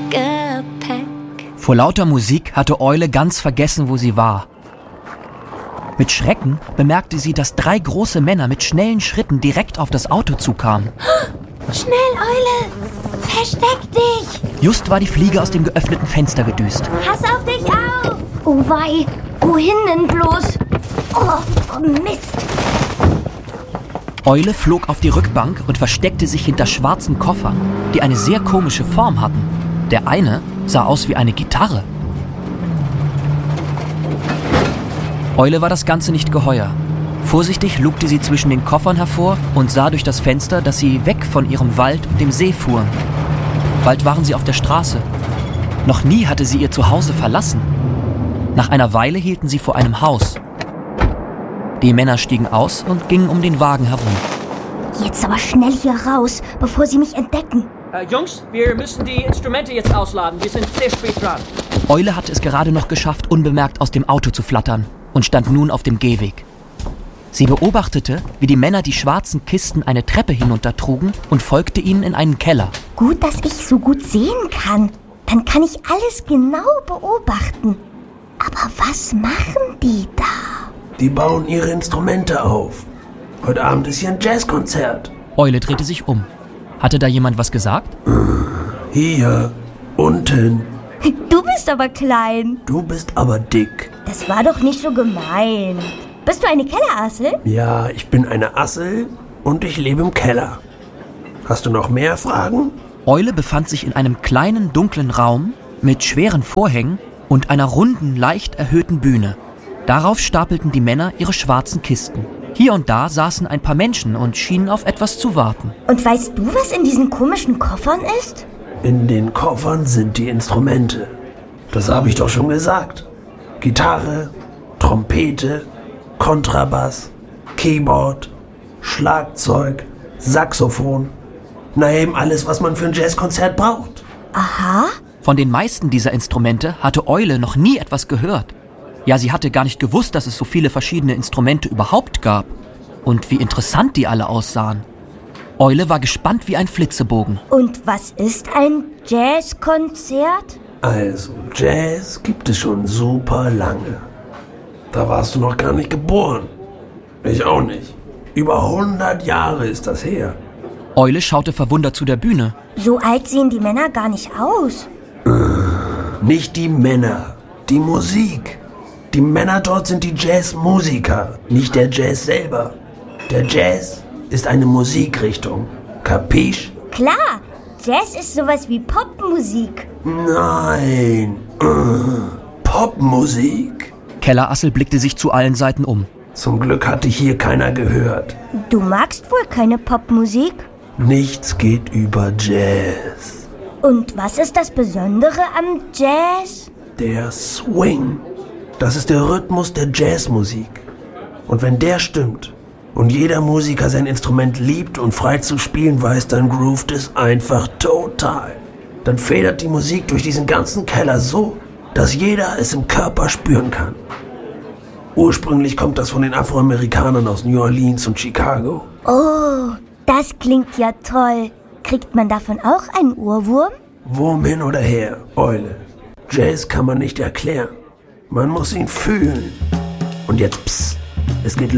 Gepäck. Vor lauter Musik hatte Eule ganz vergessen, wo sie war. Mit Schrecken bemerkte sie, dass 3 große Männer mit schnellen Schritten direkt auf das Auto zukamen. Schnell, Eule! Versteck dich! Just war die Fliege aus dem geöffneten Fenster gedüst. Pass auf dich auf! Oh wei, wohin denn bloß? Oh, Mist! Eule flog auf die Rückbank und versteckte sich hinter schwarzen Koffern, die eine sehr komische Form hatten. Der eine sah aus wie eine Gitarre. Eule war das Ganze nicht geheuer. Vorsichtig lugte sie zwischen den Koffern hervor und sah durch das Fenster, dass sie weg von ihrem Wald und dem See fuhren. Bald waren sie auf der Straße. Noch nie hatte sie ihr Zuhause verlassen. Nach einer Weile hielten sie vor einem Haus. Die Männer stiegen aus und gingen um den Wagen herum. Jetzt aber schnell hier raus, bevor sie mich entdecken. Jungs, wir müssen die Instrumente jetzt ausladen. Wir sind sehr spät dran. Eule hatte es gerade noch geschafft, unbemerkt aus dem Auto zu flattern und stand nun auf dem Gehweg. Sie beobachtete, wie die Männer die schwarzen Kisten eine Treppe hinuntertrugen und folgte ihnen in einen Keller. Gut, dass ich so gut sehen kann. Dann kann ich alles genau beobachten. Aber was machen die da? Die bauen ihre Instrumente auf. Heute Abend ist hier ein Jazzkonzert. Eule drehte sich um. Hatte da jemand was gesagt? Hier, unten. Du bist aber klein. Du bist aber dick. Das war doch nicht so gemein. Bist du eine Kellerassel? Ja, ich bin eine Assel und ich lebe im Keller. Hast du noch mehr Fragen? Eule befand sich in einem kleinen, dunklen Raum mit schweren Vorhängen und einer runden, leicht erhöhten Bühne. Darauf stapelten die Männer ihre schwarzen Kisten. Hier und da saßen ein paar Menschen und schienen auf etwas zu warten. Und weißt du, was in diesen komischen Koffern ist? In den Koffern sind die Instrumente. Das habe ich doch schon gesagt. Gitarre, Trompete, Kontrabass, Keyboard, Schlagzeug, Saxophon. Na eben alles, was man für ein Jazzkonzert braucht. Aha. Von den meisten dieser Instrumente hatte Eule noch nie etwas gehört. Ja, sie hatte gar nicht gewusst, dass es so viele verschiedene Instrumente überhaupt gab. Und wie interessant die alle aussahen. Eule war gespannt wie ein Flitzebogen. Und was ist ein Jazzkonzert? Also, Jazz gibt es schon super lange. Da warst du noch gar nicht geboren. Ich auch nicht. Über 100 Jahre ist das her. Eule schaute verwundert zu der Bühne. So alt sehen die Männer gar nicht aus. Nicht die Männer, die Musik. Die Männer dort sind die Jazzmusiker, nicht der Jazz selber. Der Jazz ist eine Musikrichtung. Kapisch? Klar, Jazz ist sowas wie Popmusik. Nein. Popmusik? Kellerassel blickte sich zu allen Seiten um. Zum Glück hat dich hier keiner gehört. Du magst wohl keine Popmusik? Nichts geht über Jazz. Und was ist das Besondere am Jazz? Der Swing. Das ist der Rhythmus der Jazzmusik. Und wenn der stimmt und jeder Musiker sein Instrument liebt und frei zu spielen weiß, dann groovt es einfach total. Dann federt die Musik durch diesen ganzen Keller so, dass jeder es im Körper spüren kann. Ursprünglich kommt das von den Afroamerikanern aus New Orleans und Chicago. Oh, das klingt ja toll. Kriegt man davon auch einen Ohrwurm? Wurm hin oder her, Eule. Jazz kann man nicht erklären. Man muss ihn fühlen. Und jetzt, psst, es geht los.